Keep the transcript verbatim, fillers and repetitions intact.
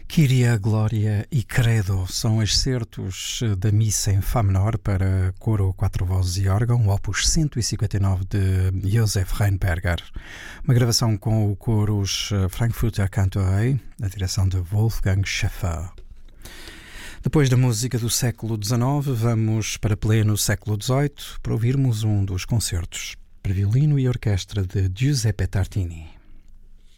Kyrie, Glória e Credo são excertos da Missa em Fá menor para coro, quatro vozes e órgão, opus cento e cinquenta e nove de Josef Rheinberger. Uma gravação com o coros Frankfurter Kantorei, na direção de Wolfgang Schäfer. Depois da música do século dezenove, vamos para pleno século dezoito para ouvirmos um dos concertos para violino e orquestra de Giuseppe Tartini.